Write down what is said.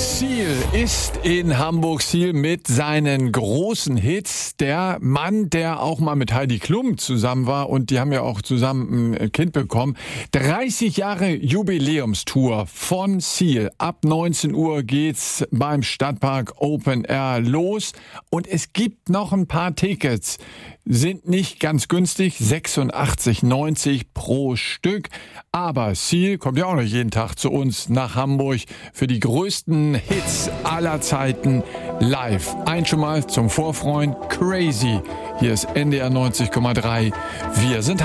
Seal ist in Hamburg. Seal mit seinen großen Hits. Der Mann, der auch mal mit Heidi Klum zusammen war, und die haben ja auch zusammen ein Kind bekommen. 30 Jahre Jubiläumstour von Seal. Ab 19 Uhr geht's beim Stadtpark Open Air los. Und es gibt noch ein paar Tickets. Sind nicht ganz günstig, 86,90 pro Stück. Aber Seal kommt ja auch noch jeden Tag zu uns nach Hamburg für die größten Hits aller Zeiten live. Schon mal zum Vorfreuen, Crazy. Hier ist NDR 90,3. Wir sind